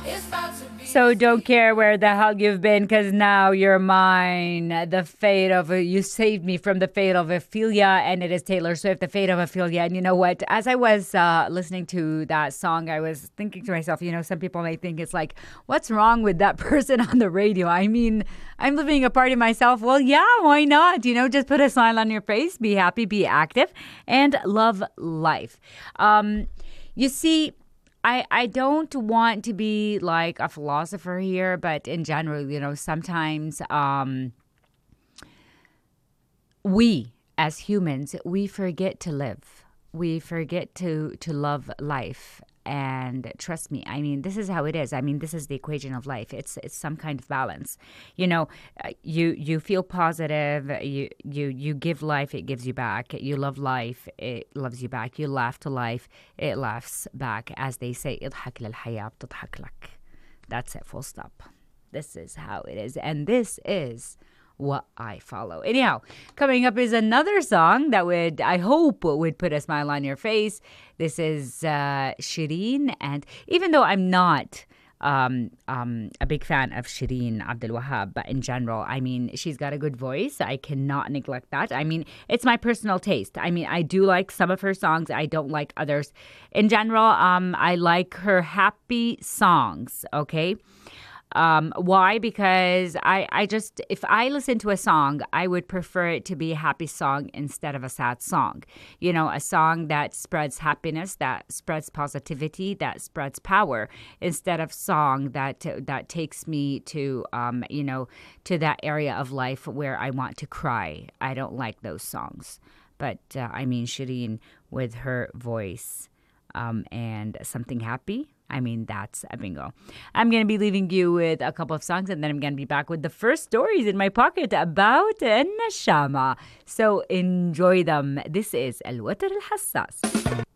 So don't care where the hell you've been, because now you're mine. The fate of you saved me from the fate of Ophelia, and it is Taylor Swift, the fate of Ophelia. And you know what? As I was listening to that song, I was thinking to myself, some people may think it's like, what's wrong with that person on the radio? I mean, I'm living a part of myself. Well, yeah, why not? Just put a smile on your face, be happy, be active, and love life. You see, I don't want to be like a philosopher here, but in general, sometimes we as humans, we forget to live. We forget to love life. And trust me, I mean, this is how it is. I mean, this is the equation of life. It's some kind of balance. You feel positive. You give life, it gives you back. You love life, it loves you back. You laugh to life, it laughs back. As they say, اضحك للحياة بتضحك لك. That's it, full stop. This is how it is. And this is what I follow. Anyhow, coming up is another song that I hope would put a smile on your face. This is Shireen, and even though I'm not a big fan of Shireen Abdul Wahab, but in general, I mean, she's got a good voice. I cannot neglect that. I mean, it's my personal taste. I mean, I do like some of her songs. I don't like others. In general, I like her happy songs, okay? Why? Because I just, if I listen to a song, I would prefer it to be a happy song instead of a sad song. A song that spreads happiness, that spreads positivity, that spreads power, instead of song that takes me to, to that area of life where I want to cry. I don't like those songs. But, I mean, Shireen with her voice and something happy. I mean, that's a bingo. I'm going to be leaving you with a couple of songs, and then I'm going to be back with the first stories in my pocket about النشامة. So enjoy them. This is الوتر الحساس.